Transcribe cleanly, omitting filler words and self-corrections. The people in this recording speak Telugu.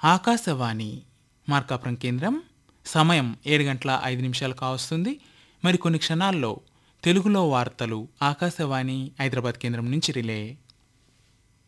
ఆకాశవాణి మార్కాపురం కేంద్రం. సమయం 7:05 కావస్తుంది. మరి కొన్ని క్షణాల్లో తెలుగులో వార్తలు ఆకాశవాణి హైదరాబాద్ కేంద్రం నుంచి రిలే.